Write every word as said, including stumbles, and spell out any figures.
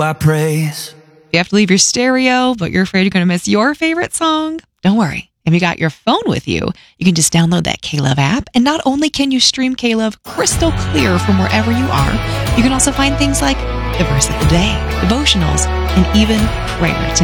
I praise. You have to leave your stereo, but you're afraid you're going to miss your favorite song? Don't worry. If you got your phone with you, you can just download that K-Love app. And not only can you stream K-Love crystal clear from wherever you are, you can also find things like the verse of the day, devotionals, and even prayer to